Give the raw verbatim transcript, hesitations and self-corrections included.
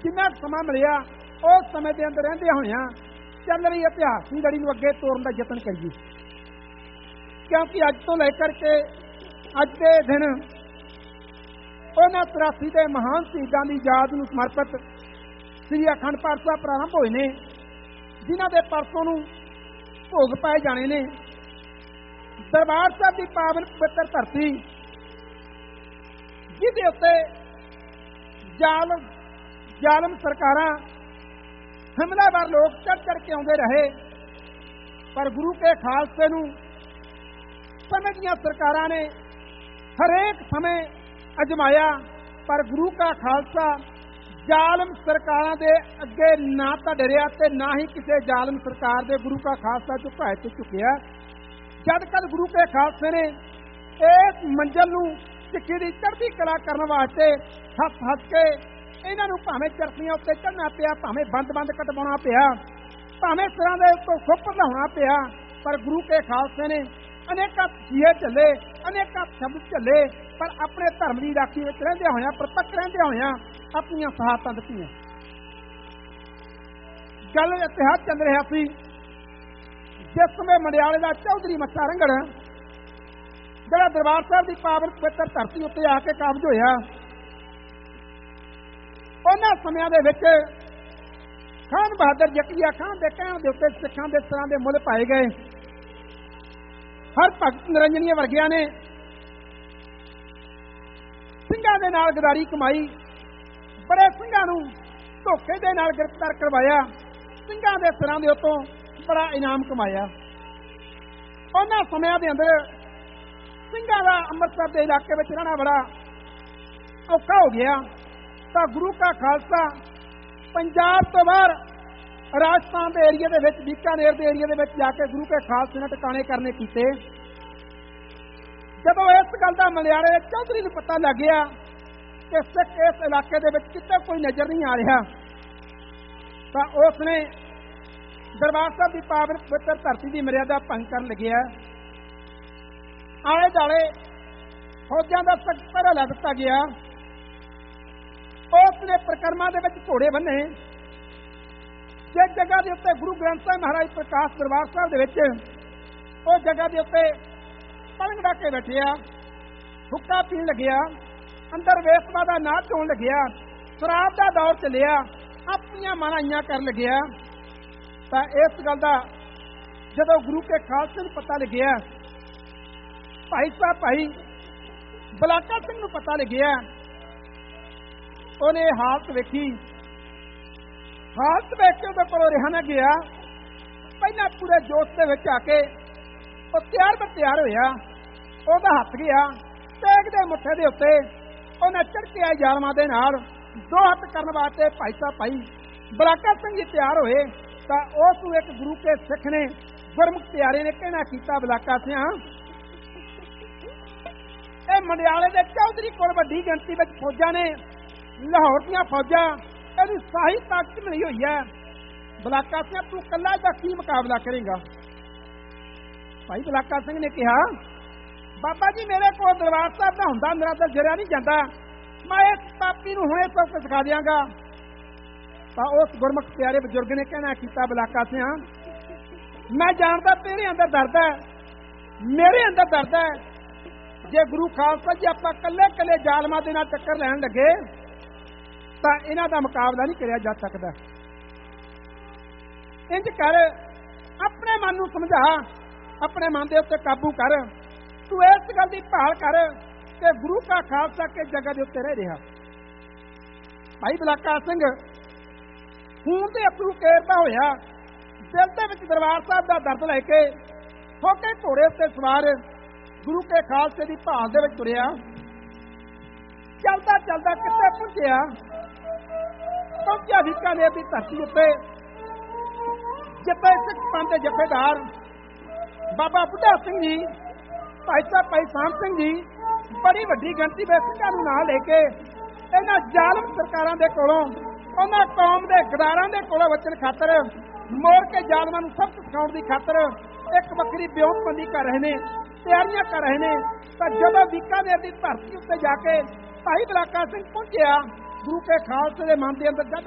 जिन्ना समा मिलिया उस समय के अंदर रहिंदे होइयां चल रही इतिहास की लड़ी नूं अगे तोड़न का यतन करिए, क्योंकि अज तो लेकर के अज के दिन उन्हां तिरासी के महान शहीदां की याद नूं समर्पित श्री अखंड पाठ साहिब प्रारंभ होए ने, जिन्हां दे परसों नूं भोग पाए जाने ने। दरबार साहिब की पावन पवित्र धरती जिहदे उत्ते जालम जालम सरकारां हमलावर लोग चढ़ चढ़ के आउंदे रहे, पर गुरु के खालसे नूं समझियां सरकारां ने हरेक समय अजमाया, पर गुरु का खालसा जालम सरकारां दे अगे ना तां डरिया ते ना ही किसी जालम सरकार दे गुरु का खालसा झुकाए ते झुकिया। जद कल गुरु के खालसे ने इस मंजिल नूं सिੱਖੀ ਦੀ चढ़ती कला करने वास्ते हस हस के इन्हां नूं भावें चरखियां उत्ते चढ़ना पिया, भावें बंद बंद कटवाउणा पिया, भावें सिरां दे उत्तों खुप लाउणा पिया, पर गुरु के खालसे ने अनेकां जीए झल्ले, अनेकां शब्द झल्ले, पर अपने धर्म की राखी विच रहिंदे होइआं, प्रतक रहिंदे होइआं अपणीआं शहादतां दित्तीआं। गल इतिहास चल रहा सी जिस समय मंडियाले दा चौधरी मੱਥਾ रंगड़ ਜਿਹੜਾ दरबार साहिब की पावन पवित्र धरती उत्ते आके काबज होया, उन्हां समयां दे विच खान बहादुर जकिया खान के कहण दे उत्ते सिखां दे सिरां दे मुੱਲ पाए गए। हर भगत निरंजनीय वर्गिया ने ਸਿੰਘਾਂ ਦੇ नाल गदारी कमाई, बड़े ਸਿੰਘਾਂ नूं धोखे दे नाल गिरफ्तार करवाया, ਸਿੰਘਾਂ दे सिरां दे उत्तों बड़ा इनाम कमाया। उन्हां समयां दे अंदर ਸਿੰਘਾਂ ਦਾ ਅੰਮ੍ਰਿਤਸਰ ਦੇ ਇਲਾਕੇ ਵਿੱਚ ਰਹਿਣਾ बड़ा औखा हो गया, तो गुरु का खालसा पंजाब तो बाहर राजस्थान के एरिए दे विच बीकानेर के एरिए दे विच जाके गुरु के खालसे ने टिकाणे करने कीते। जदों इस गल का मलियाले चौधरी नूं पता लग गया कि सिख इस इलाके दे विच किते कोई नज़र नहीं आ रहा, तो उसने दरबार साहिब की पावन पवित्र धरती की मर्यादा भंग कर लग्या। आले दुआले फौजां दा सख्त पहरा ला दिता गया। उसने परिक्रमा दे विच घोड़े बन्ने, जिस जगह के उत्ते गुरु ग्रंथ साहिब महाराज प्रकाश दरबार साहिब दे विच उस जगह के उत्ते पलंग ढा के बैठिया, हुक्का पीण लग्या, अंदर वेसवा दा नाच होण लग्या, शराब दा दौर चलिया, अपनियां मनाइयां कर लग्या। तो इस गल दा जदों गुरु के खालसे नूं पता लग्या, भाई साहब भाई बलाका सिंह नूं पता लग्या, उन्हें हालत वेखी, हालत वेख के उहदे कोलों रिहा ना गया। पहला पूरे जोश दे विच आके वो तैयार बर तैयार होया, उहदा हथ गया तेग दे मुठे दे उत्ते, उन्हें झड़के आए जालमां दे नाल दो हथ करन वास्ते भाई साहब भाई बलाका सिंह जी तैयार होए। तो उस एक गुरु के सिख ने गुरमुख प्यारे ने कहना कीता, बलाका सिंह ਇਹ ਮੰਡਿਆਲੇ ਦੇ ਚੌਧਰੀ ਕੋਲ ਵੱਡੀ ਗਿਣਤੀ ਵਿੱਚ ਫੌਜਾਂ ਨੇ, ਲਾਹੌਰ ਦੀਆਂ ਫੌਜਾਂ ਇਹਦੀ ਸਾਹੀ ਤਾਕਤ ਮਿਲੀ ਹੋਈ ਹੈ। ਬਲਾਕਾ ਸਿੰਘ ਤੂੰ ਇਕੱਲਾ ਇਹਦਾ ਕੀ ਮੁਕਾਬਲਾ ਕਰੇਗਾ? ਭਾਈ ਬਲਾਕਾ ਸਿੰਘ ਨੇ ਕਿਹਾ, ਬਾਬਾ ਜੀ ਮੇਰੇ ਕੋਲ ਦਰਬਾਰ ਸਾਹਿਬ ਦਾ ਹੁੰਦਾ, ਮੇਰਾ ਤਾਂ ਜਰਿਆ ਨਹੀਂ ਜਾਂਦਾ, ਮੈਂ ਇਸ ਪਾਪੀ ਨੂੰ ਹੁਣੇ ਸਭ ਕੁਝ ਸਿਖਾ ਦਿਆਂਗਾ। ਤਾਂ ਉਸ ਗੁਰਮੁਖ ਪਿਆਰੇ ਬਜ਼ੁਰਗ ਨੇ ਕਹਿਣਾ ਕੀਤਾ, ਬਲਾਕਾ ਸਿੰਘ ਮੈਂ ਜਾਣਦਾ ਤੇਰੇ ਅੰਦਰ ਦਰਦ ਹੈ, ਮੇਰੇ ਅੰਦਰ दर्द है। जे गुरु खालसा जी आप कले कले जालमा के नाल टक्कर लैन लगे तो इन्हां दा मुकाबला नहीं करिया जा सकता। इंज कर, अपने मन नूं समझा, अपने मन के उत्ते काबू कर। तू इस गल की भाल कर कि गुरु का खालसा किस जगह के उत्ते रह रहा। भाई बलाका सिंह खून के अप्रू केरदा होया दिल दे विच दरबार साहब का दर्द लैके हो के घोड़े उत्ते सवार गुरु के खालसे की भाल दे विच तुरिया। चलदा चलदा कित्थे पहुंचिया, पहुंचिया बीकानेर की धरती उत्ते जिथे सिख पंथ के जथेदार बाबा बुढ़ा सिंह जी, भाई साहब भाई शाम सिंह जी बड़ी वड्डी गिणती में सिंघां नूं नाल लेके इन्हां जालम सरकारां दे कोलों उन्हां कौम दे गदारां दे कोलों बचण खातर मोड़ के जालमां नूं सबक सिखाउण दी खातर एक वक्री ब्योमबंदी कर रहे हैं, तैयारियां कर रहे हैं। तो जब बीकानेर की धरती उत्ते जाके भाई बलाका सिंह पहुंचिया, गुरु के खालसे दे मन दे अंदर